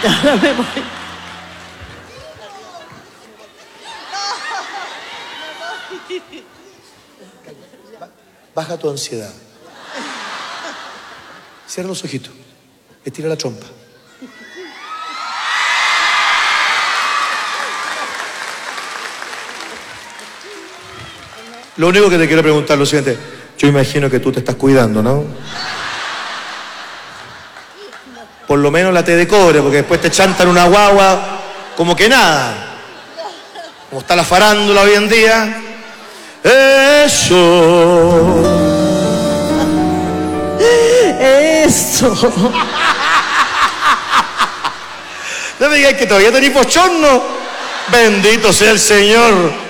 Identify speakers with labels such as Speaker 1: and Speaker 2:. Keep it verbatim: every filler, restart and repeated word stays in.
Speaker 1: Ahora me voy.
Speaker 2: Baja tu ansiedad. Cierra los ojitos. Estira la trompa. Lo único que te quiero preguntar es lo siguiente. Yo imagino que tú te estás cuidando, ¿no? Por lo menos la té de cobre, porque después te chantan una guagua como que nada. Como está la farándula hoy en día. Eso.
Speaker 1: Eso.
Speaker 2: No me digáis que todavía tenéis bochorno. Bendito sea el Señor.